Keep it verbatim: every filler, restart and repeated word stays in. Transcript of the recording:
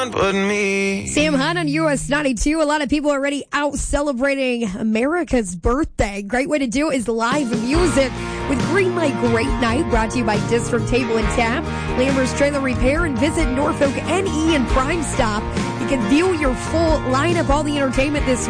But me. Sam Hunt on U S ninety-two. A lot of people are already out celebrating America's birthday. Great way to do it is live music with Greenlight Great Night, brought to you by District Table and Tap, Lambert's Trailer Repair, and visit Norfolk N E and Prime Stop. You can view your full lineup, all the entertainment this